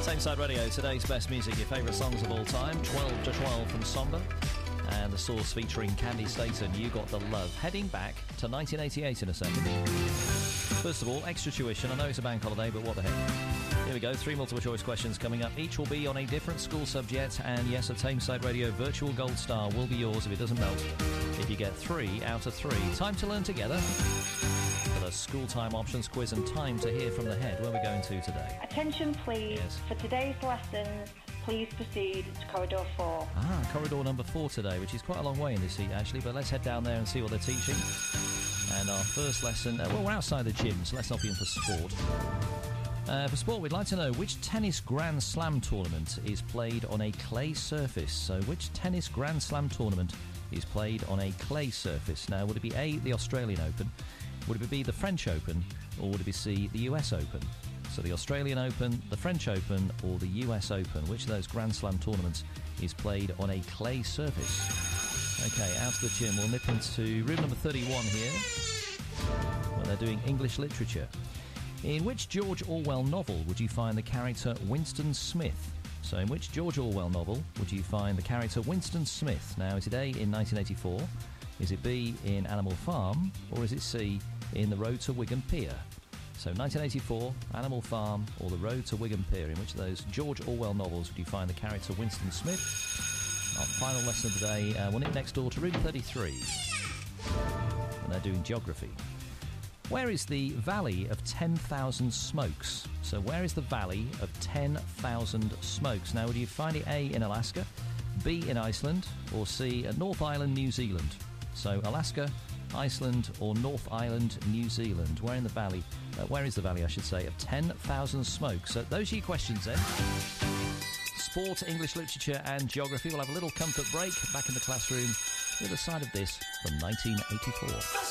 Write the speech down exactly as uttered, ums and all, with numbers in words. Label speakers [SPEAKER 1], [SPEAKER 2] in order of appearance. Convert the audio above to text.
[SPEAKER 1] Same Side Radio, today's best music, your favourite songs of all time. twelve to twelve from Somber. And The Source featuring Candy Staton, You Got the Love. Heading back to nineteen eighty-eight in a second. First of all, extra tuition. I know it's a bank holiday, but what the heck. Here we go, three multiple choice questions coming up. Each will be on a different school subject. And yes, a Tameside Radio virtual gold star will be yours if it doesn't melt. If you get three out of three. Time to learn together. For the school time options quiz and time to hear from the head. Where are we going to today?
[SPEAKER 2] Attention please.
[SPEAKER 1] Yes.
[SPEAKER 2] For today's lessons, please proceed to corridor four.
[SPEAKER 1] Ah, corridor number four today, which is quite a long way in this seat actually, but let's head down there and see what they're teaching. And our first lesson, uh, well, we're outside the gym, so let's not be in for sport. Uh, for sport, we'd like to know which tennis Grand Slam tournament is played on a clay surface. So which tennis Grand Slam tournament is played on a clay surface? Now, would it be A, the Australian Open, would it be the French Open, or would it be C, the U S Open? So the Australian Open, the French Open, or the U S Open? Which of those Grand Slam tournaments is played on a clay surface? Okay, out of the gym, we'll nip into room number thirty-one here, where they're doing English literature. In which George Orwell novel would you find the character Winston Smith? So in which George Orwell novel would you find the character Winston Smith? Now, is it A, in nineteen eighty-four? Is it B, in Animal Farm? Or is it C, in The Road to Wigan Pier? So nineteen eighty-four, Animal Farm, or The Road to Wigan Pier. In which of those George Orwell novels would you find the character Winston Smith? Our final lesson of the day, uh, we'll nip next door to room thirty-three. And they're doing geography. Where is the Valley of ten thousand Smokes? So where is the Valley of ten thousand Smokes? Now, would you find it A, in Alaska, B, in Iceland, or C, at North Island, New Zealand? So Alaska, Iceland, or North Island, New Zealand? Where in the valley, uh, where is the valley, I should say, of ten thousand Smokes? So those are your questions then. Sport, English literature and geography. We'll have a little comfort break back in the classroom the other side of this from nineteen eighty-four.